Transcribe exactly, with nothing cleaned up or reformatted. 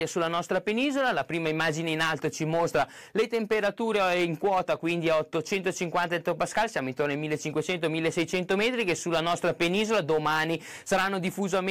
sulla nostra penisola. La prima immagine in alto ci mostra le temperature in quota, quindi a ottocentocinquanta ettopascal, siamo intorno ai millecinquecento milleseicento metri, che sulla nostra penisola domani saranno diffusamente